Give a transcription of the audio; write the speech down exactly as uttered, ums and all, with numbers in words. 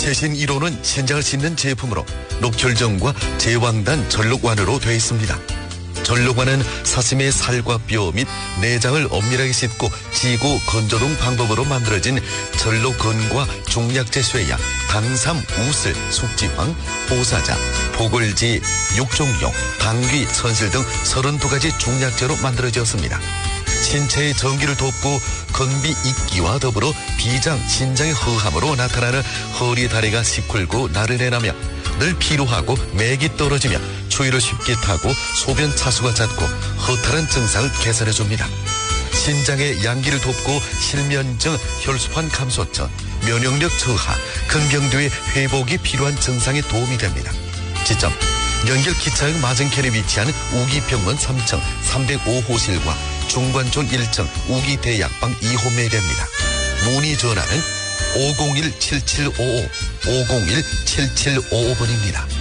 최신 일 호는 신장을 씻는 제품으로 녹혈정과 제왕단 전록완으로 되어 있습니다. 전록완은 사슴의 살과 뼈 및 내장을 엄밀하게 씻고 지고 건조 등 방법으로 만들어진 전록건과 중약제 쇠약, 당삼, 우슬, 숙지황, 보사자, 보글지, 육종용, 당귀, 선실 등 서른두 가지 중약제로 만들어졌습니다. 신체의 전기를 돕고 건비 있기와 더불어 비장, 신장의 허함으로 나타나는 허리 다리가 시kur고 나른해나며 늘 피로하고 맥이 떨어지며 추위를 쉽게 타고 소변 차수가 잦고 허탈한 증상을 개선해줍니다. 신장의 양기를 돕고 실면증, 혈소판 감소증, 면역력 저하, 근경도의 회복이 필요한 증상에 도움이 됩니다. 지점 연결 기차역 맞은편에 위치한 우기병원 삼 층 삼백오 호실과 중관촌 일 층 우기대약방 이 호 매대입니다. 문의 전화는 오공일 칠칠오오 오공일 칠칠오오 번입니다.